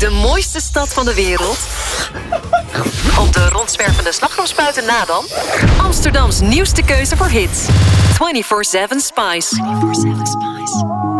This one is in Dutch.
De mooiste stad van de wereld? Op de rondzwervende slagroomspuiten na dan? Amsterdams nieuwste keuze voor hits. 24/7 Spice. 24/7 Spice.